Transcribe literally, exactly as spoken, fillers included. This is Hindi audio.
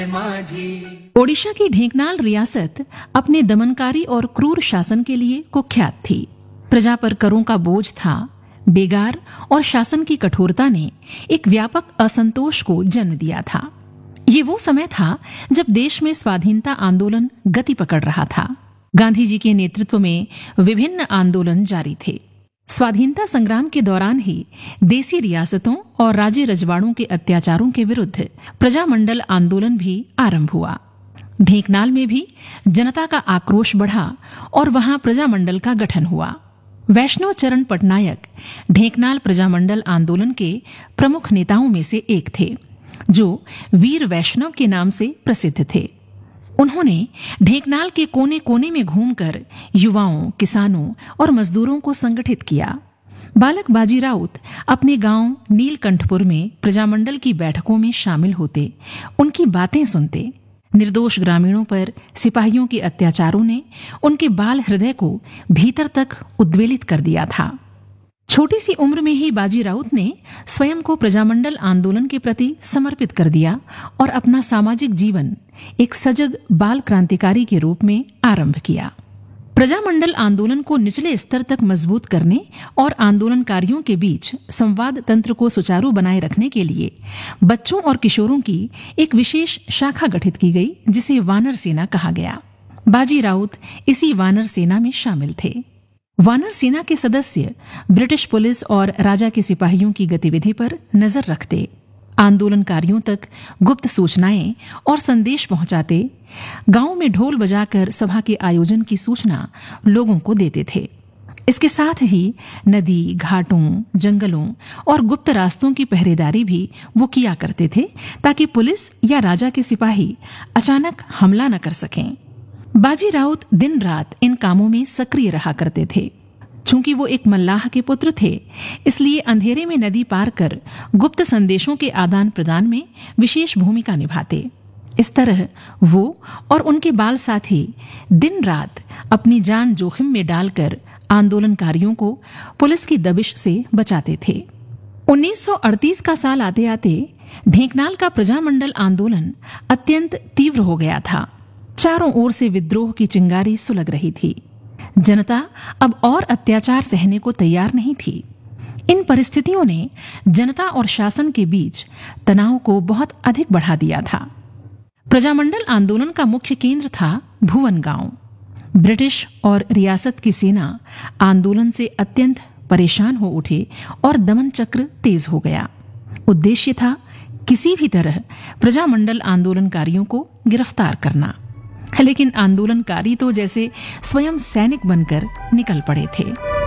ओडिशा की ढेंकनाल रियासत अपने दमनकारी और क्रूर शासन के लिए कुख्यात थी। प्रजा पर करों का बोझ था। बेगार और शासन की कठोरता ने एक व्यापक असंतोष को जन्म दिया था। ये वो समय था जब देश में स्वाधीनता आंदोलन गति पकड़ रहा था। गांधी जी के नेतृत्व में विभिन्न आंदोलन जारी थे। स्वाधीनता संग्राम के दौरान ही देसी रियासतों और राज्य रजवाड़ों के अत्याचारों के विरुद्ध प्रजामंडल आंदोलन भी आरंभ हुआ। ढेंकनाल में भी जनता का आक्रोश बढ़ा और वहां प्रजामंडल का गठन हुआ। वैष्णव चरण पटनायक ढेंकनाल प्रजामंडल आंदोलन के प्रमुख नेताओं में से एक थे, जो वीर वैष्णव के नाम से प्रसिद्ध थे। उन्होंने ढेंकनाल के कोने कोने में घूमकर युवाओं, किसानों और मजदूरों को संगठित किया। बालक बाजी राउत अपने गांव नीलकंठपुर में प्रजामंडल की बैठकों में शामिल होते, उनकी बातें सुनते। निर्दोष ग्रामीणों पर सिपाहियों के अत्याचारों ने उनके बाल हृदय को भीतर तक उद्वेलित कर दिया था। छोटी सी उम्र में ही बाजी राउत ने स्वयं को प्रजामंडल आंदोलन के प्रति समर्पित कर दिया और अपना सामाजिक जीवन एक सजग बाल क्रांतिकारी के रूप में आरंभ किया। प्रजामंडल आंदोलन को निचले स्तर तक मजबूत करने और आंदोलनकारियों के बीच संवाद तंत्र को सुचारू बनाए रखने के लिए बच्चों और किशोरों की एक विशेष शाखा गठित की गई, जिसे वानर सेना कहा गया। बाजी राउत इसी वानर सेना में शामिल थे। वानर सेना के सदस्य ब्रिटिश पुलिस और राजा के सिपाहियों की गतिविधि पर नजर रखते, आंदोलनकारियों तक गुप्त सूचनाएं और संदेश पहुंचाते, गांव में ढोल बजाकर सभा के आयोजन की सूचना लोगों को देते थे। इसके साथ ही नदी, घाटों, जंगलों और गुप्त रास्तों की पहरेदारी भी वो किया करते थे, ताकि पुलिस या राजा के सिपाही अचानक हमला न कर सकें। बाजी राउत दिन रात इन कामों में सक्रिय रहा करते थे। चूंकि वो एक मल्लाह के पुत्र थे, इसलिए अंधेरे में नदी पार कर गुप्त संदेशों के आदान प्रदान में विशेष भूमिका निभाते। इस तरह वो और उनके बाल साथी दिन रात अपनी जान जोखिम में डालकर आंदोलनकारियों को पुलिस की दबिश से बचाते थे। उन्नीस सौ अड़तीस का साल आते आते ढेंकनाल का प्रजामंडल आंदोलन अत्यंत तीव्र हो गया था। चारों ओर से विद्रोह की चिंगारी सुलग रही थी। जनता अब और अत्याचार सहने को तैयार नहीं थी। इन परिस्थितियों ने जनता और शासन के बीच तनाव को बहुत अधिक बढ़ा दिया था। प्रजामंडल आंदोलन का मुख्य केंद्र था भुवन गांव। ब्रिटिश और रियासत की सेना आंदोलन से अत्यंत परेशान हो उठे और दमन चक्र तेज हो गया। उद्देश्य था किसी भी तरह प्रजामंडल आंदोलनकारियों को गिरफ्तार करना। लेकिन आंदोलनकारी तो जैसे स्वयं सैनिक बनकर निकल पड़े थे।